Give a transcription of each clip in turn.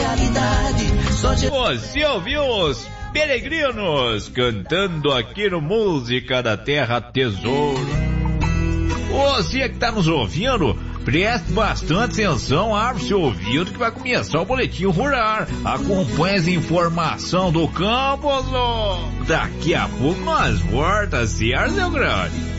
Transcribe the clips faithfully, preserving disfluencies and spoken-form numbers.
realidade. Só de... Você ouviu os Peregrinos cantando aqui no Música da Terra Tesouro. Você que está nos ouvindo, preste bastante atenção, abre seu ouvido que vai começar o Boletim Rural. Acompanhe as informações do campo, Zô. Daqui a pouco nós voltamos, certo, seu grande?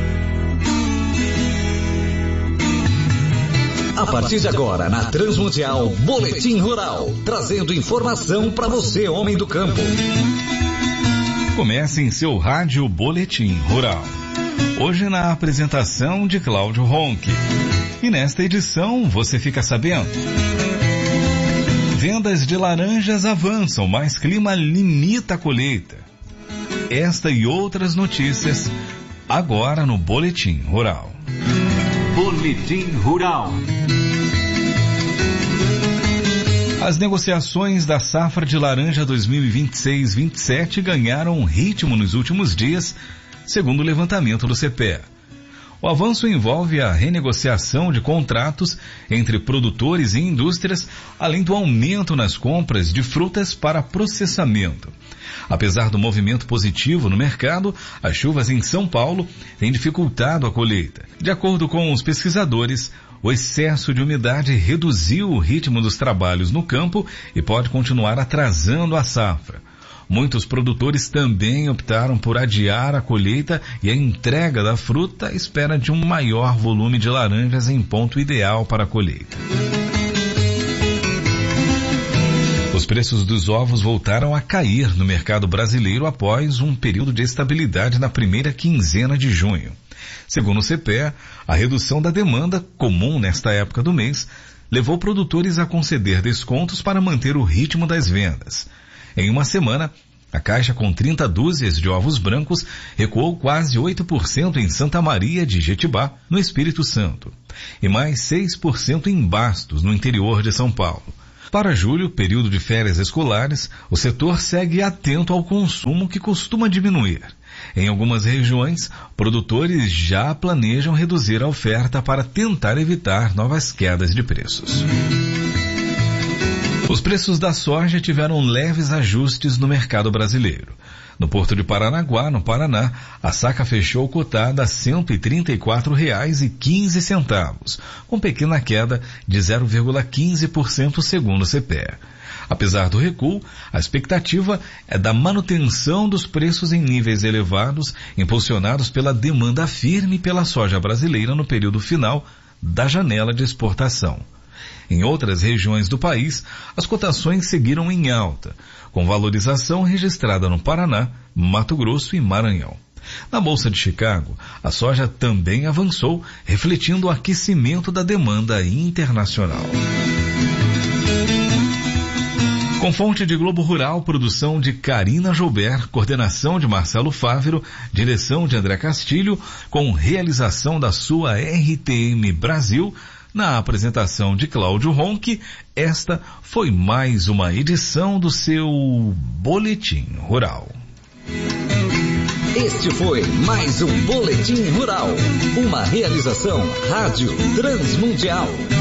A partir de agora, na Transmundial, Boletim Rural, trazendo informação para você, homem do campo. Comece em seu rádio Boletim Rural. Hoje na apresentação de Cláudio Ronque. E nesta edição você fica sabendo: vendas de laranjas avançam, mas clima limita a colheita. Esta e outras notícias agora no Boletim Rural. Boletim Rural. As negociações da safra de laranja dois mil e vinte e seis vinte e sete ganharam ritmo nos últimos dias, segundo o levantamento do C P E A. O avanço envolve a renegociação de contratos entre produtores e indústrias, além do aumento nas compras de frutas para processamento. Apesar do movimento positivo no mercado, as chuvas em São Paulo têm dificultado a colheita. De acordo com os pesquisadores, o excesso de umidade reduziu o ritmo dos trabalhos no campo e pode continuar atrasando a safra. Muitos produtores também optaram por adiar a colheita e a entrega da fruta à espera de um maior volume de laranjas em ponto ideal para a colheita. Os preços dos ovos voltaram a cair no mercado brasileiro após um período de estabilidade na primeira quinzena de junho. Segundo o C P E A, a redução da demanda, comum nesta época do mês, levou produtores a conceder descontos para manter o ritmo das vendas. Em uma semana, a caixa com trinta dúzias de ovos brancos recuou quase oito por cento em Santa Maria de Jetibá, no Espírito Santo, e mais seis por cento em Bastos, no interior de São Paulo. Para julho, período de férias escolares, o setor segue atento ao consumo que costuma diminuir. Em algumas regiões, produtores já planejam reduzir a oferta para tentar evitar novas quedas de preços. Os preços da soja tiveram leves ajustes no mercado brasileiro. No Porto de Paranaguá, no Paraná, a saca fechou cotada a cento e trinta e quatro reais e quinze centavos, com pequena queda de zero vírgula quinze por cento segundo o C P E A. Apesar do recuo, a expectativa é da manutenção dos preços em níveis elevados, impulsionados pela demanda firme pela soja brasileira no período final da janela de exportação. Em outras regiões do país, as cotações seguiram em alta, com valorização registrada no Paraná, Mato Grosso e Maranhão. Na Bolsa de Chicago, a soja também avançou, refletindo o aquecimento da demanda internacional. Com fonte de Globo Rural, produção de Karina Joubert, coordenação de Marcelo Fávero, direção de André Castilho, com realização da sua R T M Brasil. Na apresentação de Cláudio Ronque, esta foi mais uma edição do seu Boletim Rural. Este foi mais um Boletim Rural, uma realização Rádio Transmundial.